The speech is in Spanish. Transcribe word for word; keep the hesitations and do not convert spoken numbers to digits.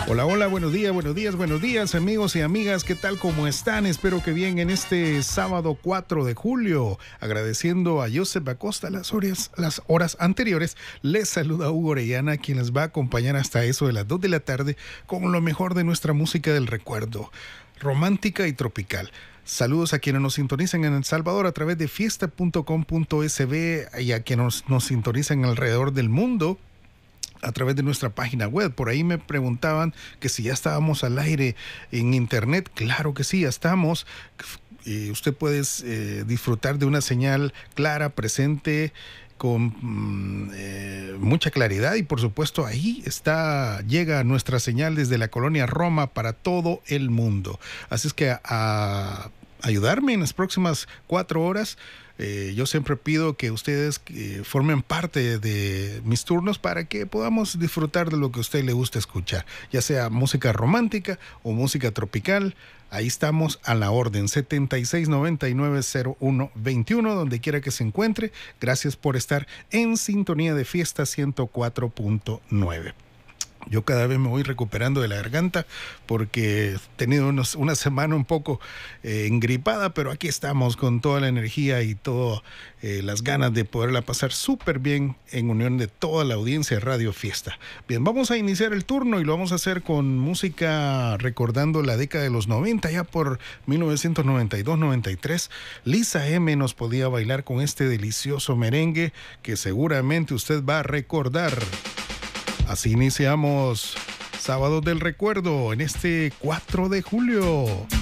Hola, hola, buenos días, buenos días, buenos días, amigos y amigas, ¿qué tal? ¿Cómo están? Espero que bien en este sábado cuatro de julio. Agradeciendo a Joseph Acosta las horas, las horas anteriores, les saluda Hugo Orellana, quien les va a acompañar hasta eso de las dos de la tarde con lo mejor de nuestra música del recuerdo, romántica y tropical. Saludos a quienes nos sintonizan en El Salvador a través de fiesta punto com punto es be y a quienes nos, nos sintonizan alrededor del mundo a través de nuestra página web. Por ahí me preguntaban que si ya estábamos al aire en internet. Claro que sí, ya estamos. Y usted puede eh, disfrutar de una señal clara, presente, con eh, mucha claridad, y por supuesto ahí está, llega nuestra señal desde la colonia Roma para todo el mundo. Así es que a, a ayudarme en las próximas cuatro horas. Eh, yo siempre pido que ustedes eh, formen parte de mis turnos para que podamos disfrutar de lo que a usted le gusta escuchar, ya sea música romántica o música tropical. Ahí estamos a la orden, setenta y seis noventa y nueve cero uno veintiuno, donde quiera que se encuentre. Gracias por estar en sintonía de Fiesta ciento cuatro punto nueve. Yo cada vez me voy recuperando de la garganta porque he tenido unos, una semana un poco eh, engripada, pero aquí estamos con toda la energía y todas eh, las ganas de poderla pasar súper bien en unión de toda la audiencia de Radio Fiesta. Bien, vamos a iniciar el turno y lo vamos a hacer con música recordando la década de los noventa, ya por mil novecientos noventa y dos noventa y tres. Lisa M nos podía bailar con este delicioso merengue que seguramente usted va a recordar. Así iniciamos Sábado del Recuerdo en este cuatro de julio.